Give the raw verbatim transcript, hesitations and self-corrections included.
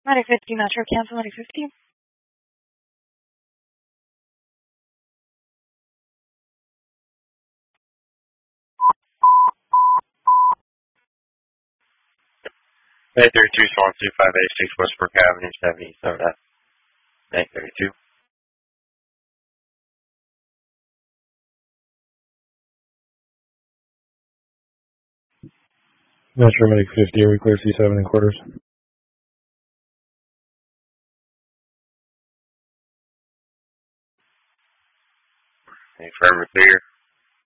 Medic fifty, Metro, cancel Medic fifty. Bay thirty-two, Swan two five eight six, Westbrook Avenue, seventy-seven at Bay thirty-two. Metro Medic fifty, we clear C seven in quarters. Any firm or clear?